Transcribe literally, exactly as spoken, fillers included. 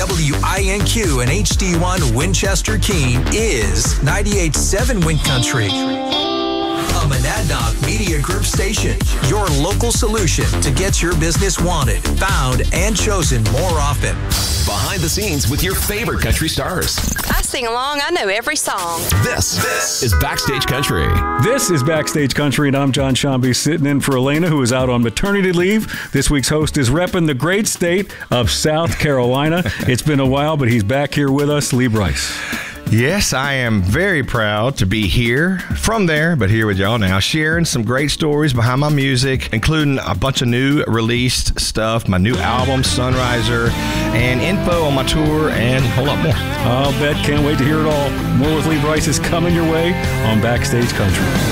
W I N Q and H D one Winchester Keene is ninety-eight point seven Wind Country. A Monadnock Media Group station, your local solution to get your business wanted, found, and chosen more often. Behind the scenes with your favorite country stars. I sing along. I know every song. This, this is Backstage Country. This is Backstage Country, and I'm John Shambi sitting in for Elena, who is out on maternity leave. This week's host is repping the great state of South Carolina. It's been a while, but he's back here with us, Lee Brice. Yes, I am very proud to be here, from there, but here with y'all now, sharing some great stories behind my music, including a bunch of new released stuff, my new album, Sunriser, and info on my tour, and a whole lot more. I'll bet. Can't wait to hear it all. More with Lee Brice is coming your way on Backstage Country.